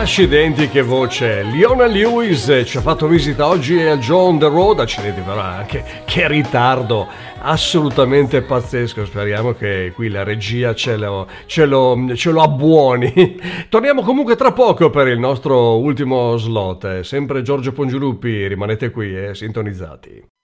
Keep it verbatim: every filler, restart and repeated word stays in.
Accidenti, che voce! Leona Lewis ci ha fatto visita oggi a Joe on the Road. Accidenti, però anche che ritardo assolutamente pazzesco. Speriamo che qui la regia ce lo, ce lo, ce lo abbuoni. Torniamo comunque tra poco per il nostro ultimo slot. Sempre Giorgio Pongioluppi, rimanete qui, eh, sintonizzati.